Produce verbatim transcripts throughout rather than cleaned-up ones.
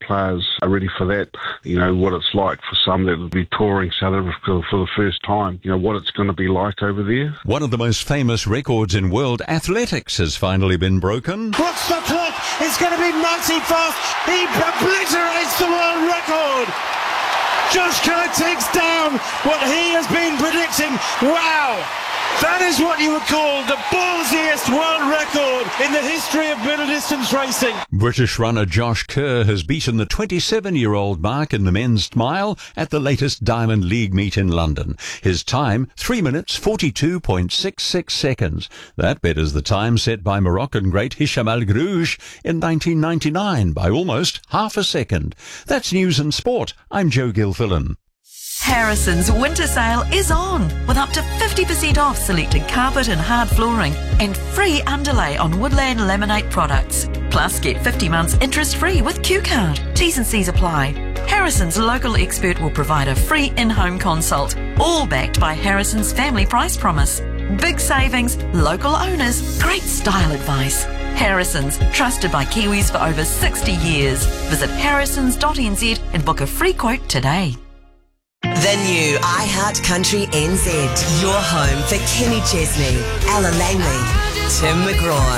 players are ready for that. You know, what it's like for some that will be touring South Africa for the first time. You know, what it's going to be like over there. One of the most famous records in world athletics has finally been broken. What's the clock? It's going to be Marty Fast. He obliterates the world record. Josh Kerr takes down what he has been predicting. Wow! That is what you would call the ballsiest world record in the history of middle distance racing. British runner Josh Kerr has beaten the twenty-seven-year-old mark in the men's mile at the latest Diamond League meet in London. His time, three minutes forty-two point six six seconds. That betters the time set by Moroccan great Hicham El Grouj in nineteen ninety-nine by almost half a second. That's News and Sport. I'm Joe Gilfillan. Harrison's winter sale is on with up to fifty percent off selected carpet and hard flooring and free underlay on Woodland Laminate products. Plus get fifty months interest free with Q Card. T's and C's apply. Harrison's local expert will provide a free in-home consult, all backed by Harrison's family price promise. Big savings, local owners, great style advice. Harrison's, trusted by Kiwis for over sixty years. Visit harrisons dot n z and book a free quote today. The new iHeartCountry N Z, your home for Kenny Chesney, Ella Langley, Tim McGraw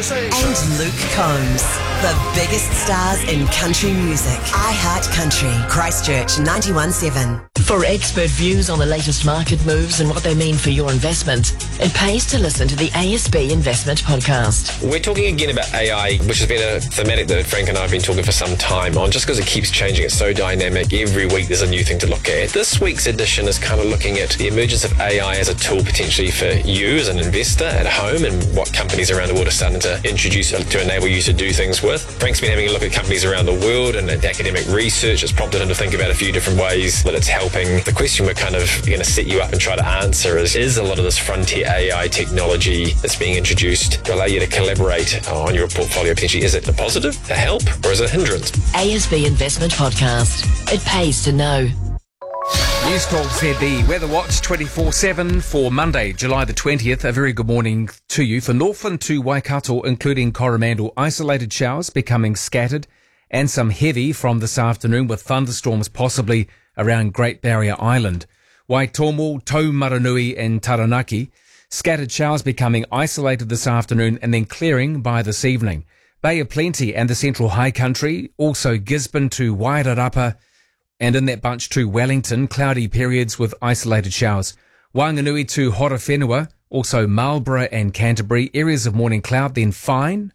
and Luke Combs. The biggest stars in country music. iHeartCountry, Christchurch ninety-one point seven. For expert views on the latest market moves and what they mean for your investment, it pays to listen to the A S B Investment Podcast. We're talking again about A I, which has been a thematic that Frank and I have been talking for some time on, just because it keeps changing. It's so dynamic. Every week there's a new thing to look at. This week's edition is kind of looking at the emergence of A I as a tool potentially for you as an investor at home and what companies around the world are starting to introduce to enable you to do things with. Frank's been having a look at companies around the world and at academic research. It's prompted him to think about a few different ways that it's helping. The question we're kind of going to set you up and try to answer is, is a lot of this frontier A I technology that's being introduced to allow you to collaborate on your portfolio potentially, is it a positive, a help, or is it a hindrance? A S B Investment Podcast. It pays to know. News Talk Z B Weather Watch twenty-four seven for Monday, July the twentieth. A very good morning to you. For Northland to Waikato, including Coromandel, isolated showers becoming scattered and some heavy from this afternoon with thunderstorms possibly around Great Barrier Island. Waitomo, Taumaranui and Taranaki, scattered showers becoming isolated this afternoon and then clearing by this evening. Bay of Plenty and the Central High Country, also Gisborne to Wairarapa, and in that bunch to Wellington, cloudy periods with isolated showers. Wanganui to Horowhenua, also Marlborough and Canterbury, areas of morning cloud, then fine.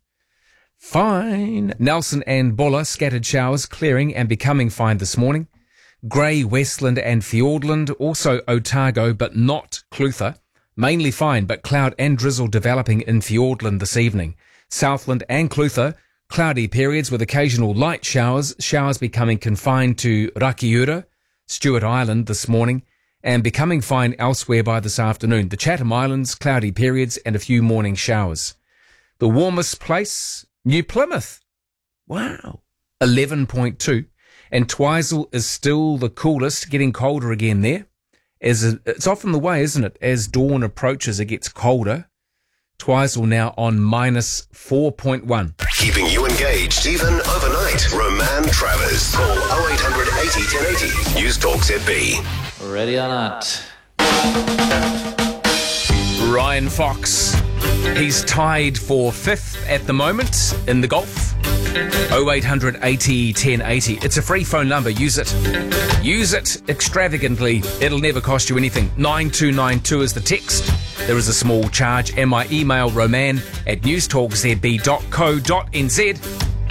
Fine. Nelson and Bulla, scattered showers, clearing and becoming fine this morning. Grey, Westland and Fiordland, also Otago, but not Clutha. Mainly fine, but cloud and drizzle developing in Fiordland this evening. Southland and Clutha, cloudy periods with occasional light showers, showers becoming confined to Rakiura, Stewart Island this morning, and becoming fine elsewhere by this afternoon. The Chatham Islands, cloudy periods and a few morning showers. The warmest place, New Plymouth. Wow. eleven point two. And Twizel is still the coolest, getting colder again there. As it's often the way, isn't it? As dawn approaches, it gets colder. Twizel now on minus four point one. Keeping you engaged even overnight. Roman Travers. Call oh eight hundred eighty ten eighty. News Talk Z B. Ready or not. Ryan Fox. He's tied for fifth at the moment in the golf. oh eight hundred eighty ten eighty. It's a free phone number. Use it. Use it extravagantly. It'll never cost you anything. nine two nine two is the text. There is a small charge. And my email, roman at newstalk z b dot co dot n z.